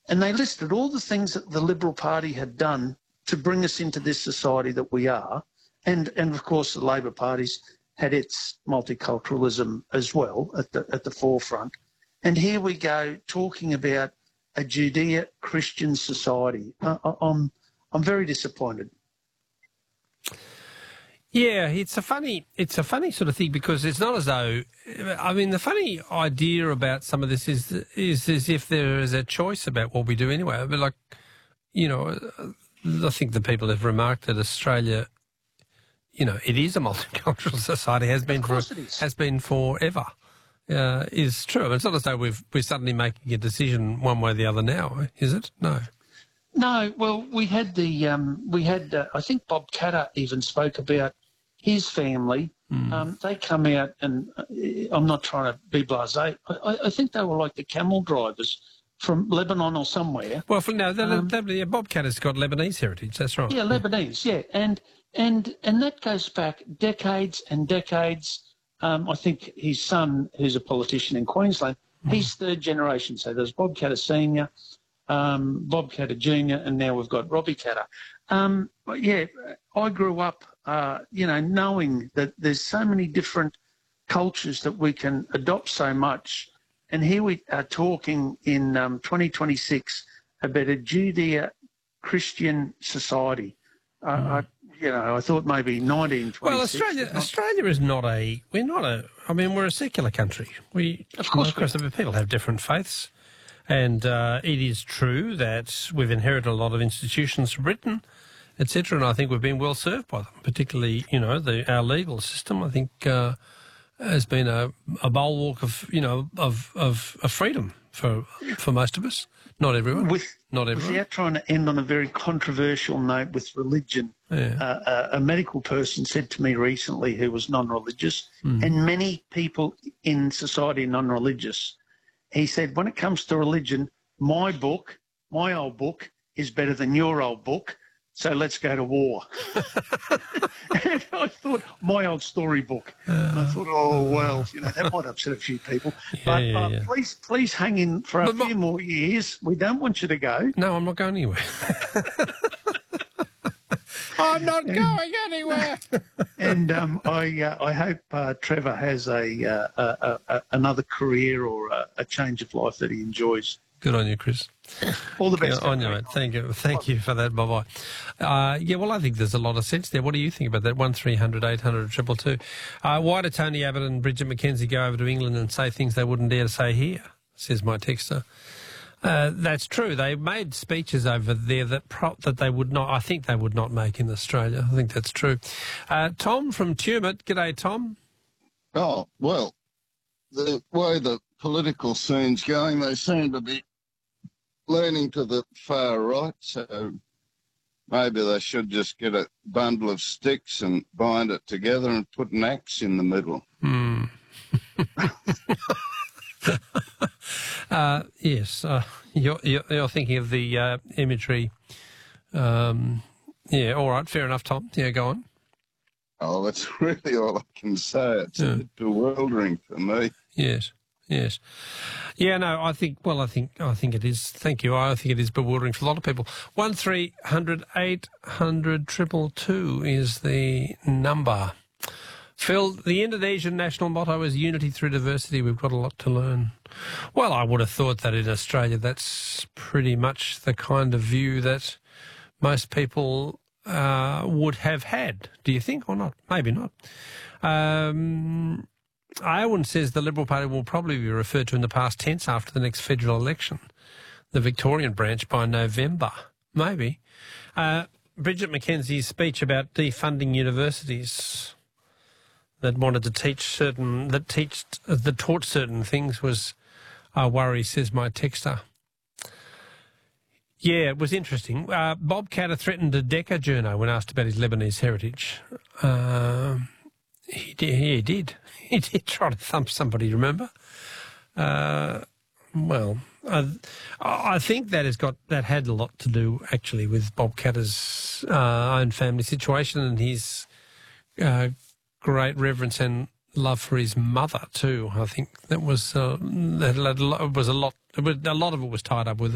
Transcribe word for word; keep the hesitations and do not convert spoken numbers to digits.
And they listed all the things that the Liberal Party had done to bring us into this society that we are. And, and of course, the Labor Party's had its multiculturalism as well at the, at the forefront. And here we go talking about a Judeo-Christian society. I, I, I'm, I'm very disappointed. Yeah, it's a funny, it's a funny sort of thing because it's not as though, I mean, the funny idea about some of this is is as if there is a choice about what we do anyway. But like, you know, I think the people have remarked that Australia, you know, it is a multicultural society, has been for has been forever. Uh, is true. It's not as though we've we're suddenly making a decision one way or the other now, is it? No. No. Well, we had the um, we had uh, I think Bob Katter even spoke about his family. Mm. Um, they come out, and uh, I'm not trying to be blasé. I, I think they were like the camel drivers from Lebanon or somewhere. Well, for, no, um, yeah, Bob Katter's got Lebanese heritage. That's right. Yeah, Lebanese. Yeah, and and and that goes back decades and decades. Um, I think his son, who's a politician in Queensland, mm. he's third generation. So there's Bob Katter Senior, um, Bob Katter Junior, and now we've got Robbie Katter. Um, but yeah, I grew up, uh, you know, knowing that there's so many different cultures that we can adopt so much. And here we are talking in um, twenty twenty-six about a Judeo-Christian society. Uh, mm. I, you know, I thought maybe nineteen twenty-six. Well, Australia, not... Australia is not a. We're not a. I mean, we're a secular country. We, of course, of course, people have different faiths, and uh, it is true that we've inherited a lot of institutions from Britain, et cetera. And I think we've been well served by them, particularly, you know, the our legal system. I think uh, has been a, a bulwark of, you know, of of, of freedom for for most of us. Not everyone. With, Not everyone. Without trying to end on a very controversial note with religion, yeah. uh, a, a medical person said to me recently who was non-religious, mm. and many people in society are non-religious, he said, when it comes to religion, my book, my old book, is better than your old book, so let's go to war. And I thought, my old storybook. Uh, and I thought, oh, well, you know, that might upset a few people. Yeah, but yeah, uh, yeah. please please hang in for a but, few more years. We don't want you to go. No, I'm not going anywhere. I'm not and, going anywhere. And um, I uh, I hope uh, Trevor has a, uh, a, a another career or a, a change of life that he enjoys. Good on you, Chris. All the best. On you, mate. Thank you. Thank you for that. Bye-bye. Uh, yeah, well, I think there's a lot of sense there. What do you think about that? one three hundred eight hundred two two two. Uh, why do Tony Abbott and Bridget McKenzie go over to England and say things they wouldn't dare to say here, says my texter. Uh, that's true. They made speeches over there that pro- that they would not, I think they would not make in Australia. I think that's true. Uh, Tom from Tumut. G'day, Tom. Oh, well, the way the political scene's going, they seem to be leaning to the far right, so maybe they should just get a bundle of sticks and bind it together and put an axe in the middle. Hmm. uh, yes, uh, you're, you're, you're thinking of the uh, imagery. Um, yeah, all right, fair enough, Tom. Yeah, go on. Oh, that's really all I can say. It's yeah. a bit bewildering for me. Yes. Yes. Yeah, no, I think, well, I think, I think it is. Thank you. I think it is bewildering for a lot of people. one three hundred eight hundred two two two is the number. Phil, the Indonesian national motto is unity through diversity. We've got a lot to learn. Well, I would have thought that in Australia that's pretty much the kind of view that most people uh, would have had. Do you think or not? Maybe not. Um... Iowan says the Liberal Party will probably be referred to in the past tense after the next federal election, the Victorian branch by November. Maybe. Uh, Bridget McKenzie's speech about defunding universities that wanted to teach certain, that teach, that taught certain things was a worry, says my texter. Yeah, it was interesting. Uh, Bob Katter threatened a Decca journo when asked about his Lebanese heritage. Uh, He did. He did. He did try to thump somebody. Remember? Uh, well, I, I think that has got that had a lot to do actually with Bob Katter's uh, own family situation and his uh, great reverence and love for his mother too. I think that was uh, that was a lot. It was a lot of it was tied up with.